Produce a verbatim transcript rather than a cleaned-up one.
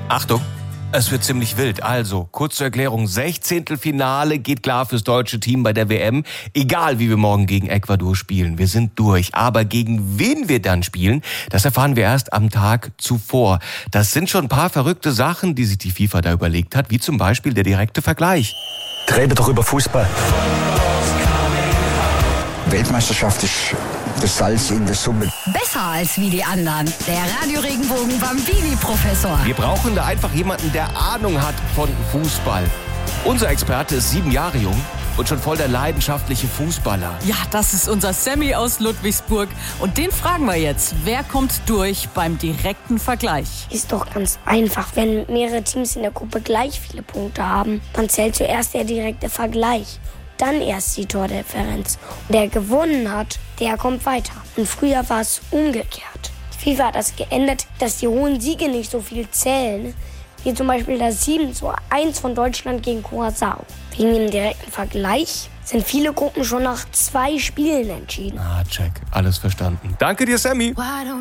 Achtung, es wird ziemlich wild. Also, kurz zur Erklärung, Sechzehntelfinale geht klar fürs deutsche Team bei der W M. Egal, wie wir morgen gegen Ecuador spielen, wir sind durch. Aber gegen wen wir dann spielen, das erfahren wir erst am Tag zuvor. Das sind schon ein paar verrückte Sachen, die sich die FIFA da überlegt hat, wie zum Beispiel der direkte Vergleich. Reden doch über Fußball. Weltmeisterschaft ist das Salz in der Suppe. Besser als wie die anderen. Der Radio-Regenbogen Bambini-Professor. Wir brauchen da einfach jemanden, der Ahnung hat von Fußball. Unser Experte ist sieben Jahre jung und schon voll der leidenschaftliche Fußballer. Ja, das ist unser Sammy aus Ludwigsburg. Und den fragen wir jetzt, wer kommt durch beim direkten Vergleich? Ist doch ganz einfach. Wenn mehrere Teams in der Gruppe gleich viele Punkte haben, dann zählt zuerst der direkte Vergleich. Dann erst die Tordifferenz. Und der gewonnen hat, der kommt weiter. Und früher war es umgekehrt. Die FIFA hat das geändert, dass die hohen Siege nicht so viel zählen, wie zum Beispiel das sieben zu eins von Deutschland gegen Curaçao. Wegen dem direkten Vergleich sind viele Gruppen schon nach zwei Spielen entschieden. Ah, check. Alles verstanden. Danke dir, Sammy.